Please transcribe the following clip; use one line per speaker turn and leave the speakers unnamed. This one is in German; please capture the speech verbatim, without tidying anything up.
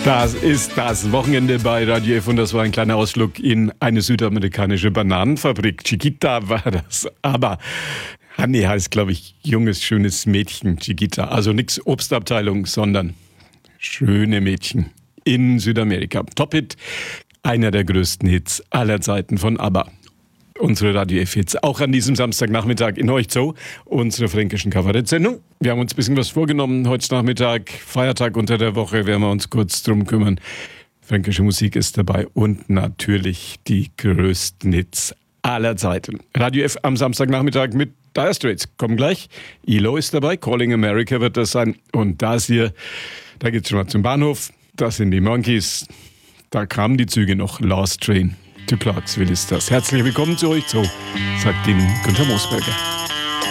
Das ist das Wochenende bei Radio F und das war ein kleiner Ausflug in eine südamerikanische Bananenfabrik. Chiquita war das, aber Hanni heißt, glaube ich, junges, schönes Mädchen, Chiquita. Also nix Obstabteilung, sondern schöne Mädchen in Südamerika. Top-Hit, einer der größten Hits aller Zeiten von ABBA. Unsere Radio F-Hits auch an diesem Samstagnachmittag in euch Zoo, unsere fränkischen Kabarett-Sendung. Wir haben uns ein bisschen was vorgenommen heute Nachmittag, Feiertag unter der Woche, werden wir uns kurz drum kümmern. Fränkische Musik ist dabei und natürlich die größten Hits aller Zeiten. Radio F am Samstagnachmittag mit Dire Straits. Kommen gleich. E L O ist dabei, Calling America wird das sein. Und das hier, da geht's schon mal zum Bahnhof. Das sind die Monkeys. Da kamen die Züge noch. Last Train to Clarksville ist das. Herzlich willkommen zu euch Zoo, sagt Ihnen Günther Moosberger.